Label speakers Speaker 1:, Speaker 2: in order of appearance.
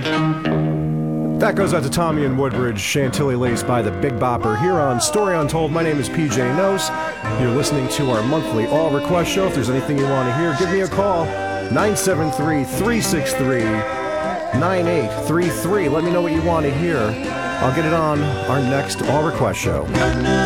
Speaker 1: That goes out to Tommy and Woodbridge, Chantilly Lace by the Big Bopper, here on Story Untold. My name is PJ Nose. You're listening to our monthly All Request Show. If there's anything you want to hear, give me a call, 973-363-9833. Let me know what you want to hear. I'll get it on our next All Request Show.